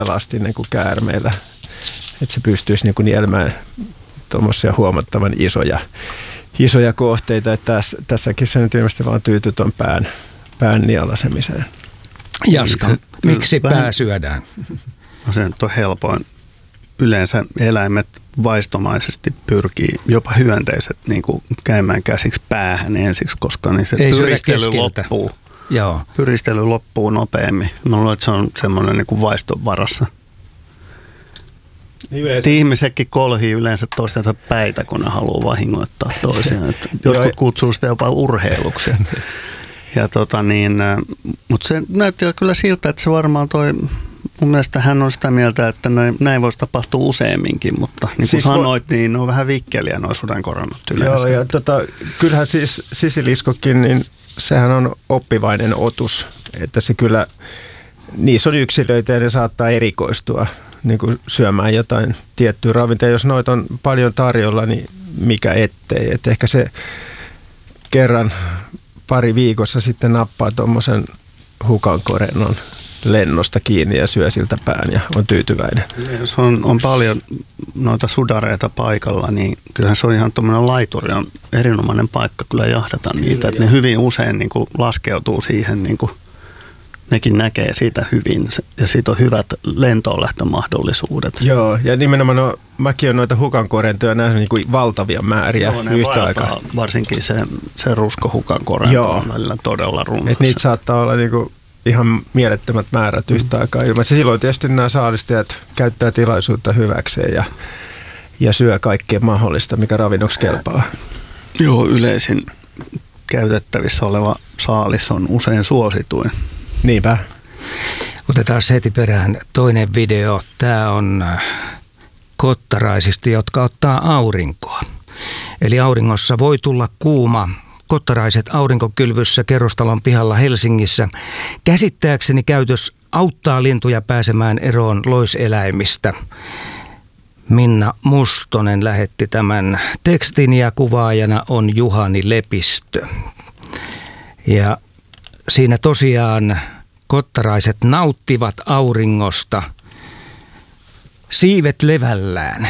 elastinen kuin käärmeillä, että se pystyisi niin kuin nielemään tuommoisia huomattavan isoja kohteita, että tässäkin se nyt ilmeisesti vaan tyytyy tuon pään nielasemiseen. Jaska, miksi pää syödään? No se nyt on helpoin. Yleensä eläimet vaistomaisesti pyrkii, jopa hyönteiset, niin kuin käymään käsiksi päähän ensiksi, koska niin se pyristely loppuu. Joo. Pyristely loppuu nopeammin. Mä luulen, että se on semmoinen niin kuin vaiston varassa. Ihmisetkin kolhii yleensä toistensa päitä, kun ne haluaa vahingoittaa toisiaan. Jotkut kutsuu sitä jopa urheiluksi. Ja mutta se näyttää kyllä siltä, että se varmaan mun mielestä hän on sitä mieltä, että näin voisi tapahtua useamminkin, mutta niin kuin siis sanoit, niin ne on vähän vikkeliä nuo sudenkorannut yleensä. Joo, ja kyllähän siis sisiliskokin, niin sehän on oppivainen otus, että se kyllä, niissä on yksilöitä ja ne saattaa erikoistua niin kuin syömään jotain tiettyä ravintoa. Jos noita on paljon tarjolla, niin mikä ettei. Et ehkä se kerran pari viikossa sitten nappaa tuommoisen hukankorennon lennosta kiinni ja syö siltä pään ja on tyytyväinen. Jos on paljon noita sudareita paikalla, niin kyllähän se on ihan tuommoinen laituri, on erinomainen paikka kyllä jahdata niitä. Että ne hyvin usein niin kuin laskeutuu siihen, niin kuin nekin näkee siitä hyvin ja siitä on hyvät lentoonlähtömahdollisuudet. Joo, ja nimenomaan mäkin olen noita hukankorentoja nähnyt niin kuin valtavia määriä yhtä aikaa. Varsinkin se ruskohukankorento on välillä todella runsas. Niitä saattaa olla niin kuin ihan mielettömät määrät yhtä aikaa ilmassa. Silloin tietysti nämä saalistajat käyttää tilaisuutta hyväkseen ja syö kaikkea mahdollista, mikä ravinnoksi kelpaa. Joo, yleisin käytettävissä oleva saalis on usein suosituin. Niinpä. Otetaan heti perään toinen video. Tämä on kottaraisista, jotka ottaa aurinkoa. Eli auringossa voi tulla kuuma. Kottaraiset aurinkokylvyssä kerrostalon pihalla Helsingissä. Käsittääkseni käytös auttaa lintuja pääsemään eroon loiseläimistä. Minna Mustonen lähetti tämän tekstin ja kuvaajana on Juhani Lepistö. Ja siinä tosiaan kottaraiset nauttivat auringosta siivet levällään.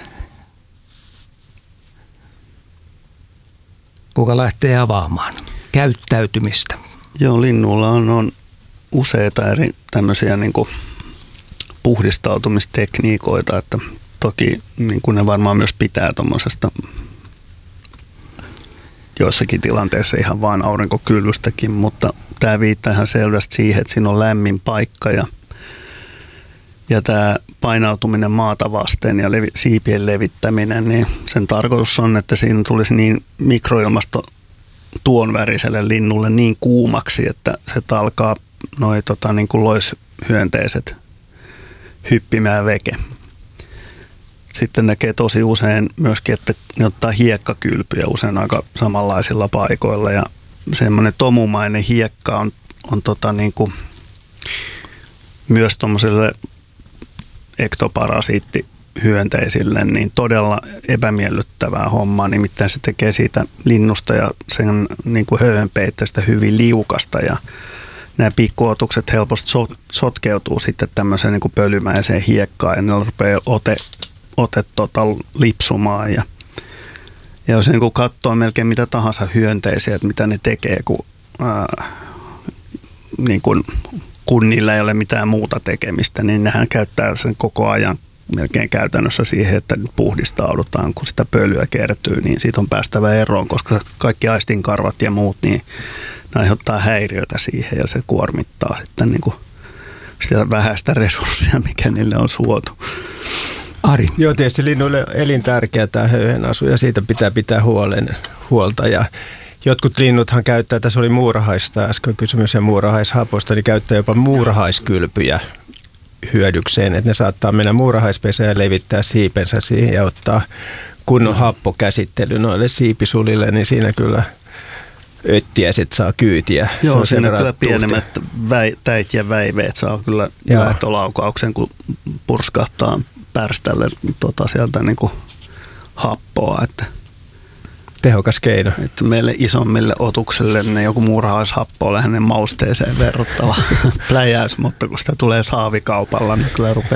Kuka lähtee avaamaan käyttäytymistä? Joo, linnulla on useita eri tämmöisiä niin kuin puhdistautumistekniikoita, että toki niin kuin ne varmaan myös pitää tuommoisesta joissakin tilanteissa ihan vain aurinkokylvystäkin, mutta tämä viittaa ihan selvästi siihen, että siinä on lämmin paikka ja tämä painautuminen maata vasten ja siipien levittäminen, niin sen tarkoitus on, että siinä tulisi niin mikroilmasto tuon väriselle linnulle niin kuumaksi, että se alkaa niin kuin loishyönteiset hyppimään veke. Sitten näkee tosi usein myöskin, että ne ottaa hiekkakylpyjä usein aika samanlaisilla paikoilla ja semmoinen tomumainen hiekka on niin kuin myös tuommoiselle ektoparasiittihyönteisille niin todella epämiellyttävää hommaa, nimittäin se tekee siitä linnusta ja sen niin kuin höyhenpeittästä hyvin liukasta ja nämä pikkuotukset helposti sotkeutuu sitten tämmöiseen niin kuin pölymäiseen hiekkaan ja ne rupeaa ote lipsumaan ja jos niin kuin katsoo melkein mitä tahansa hyönteisiä, että mitä ne tekee, kun niillä ei ole mitään muuta tekemistä, niin nehän käyttää sen koko ajan melkein käytännössä siihen, että puhdistaudutaan, kun sitä pölyä kertyy, niin siitä on päästävä eroon, koska kaikki aistinkarvat ja muut, niin ne aiheuttaa häiriötä siihen ja se kuormittaa sitten niin kuin sitä vähäistä resurssia, mikä niille on suotu. Ari. Joo, tietysti linnuille elintärkeä tämä höyhenasu ja siitä pitää huolta ja jotkut linnuthan käyttää, tässä oli muurahaista äsken kysymys ja muurahaishaposta, niin käyttää jopa muurahaiskylpyjä hyödykseen, että ne saattaa mennä muurahaispesään ja levittää siipensä siihen ja ottaa kunnon happokäsittely noille siipisulille, niin siinä kyllä öttiäiset saa kyytiä. Joo, siinä kyllä pienemmät täit ja väiveet saa kyllä lähtölaukauksen, kun purskahtaa pärställe sieltä niin kuin happoa, että tehokas keino. Että meille isommille otukselle ne joku muurahaushappo on hänen mausteeseen verrattava pläjäys, mutta kun sitä tulee saavikaupalla, niin kyllä rupeaa